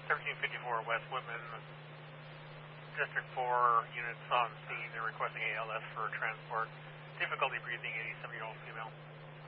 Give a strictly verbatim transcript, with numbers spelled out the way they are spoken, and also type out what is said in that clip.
thirteen fifty-four West Whitman, District four, units on scene. They're requesting A L S for transport. Difficulty breathing, eighty-seven-year-old female.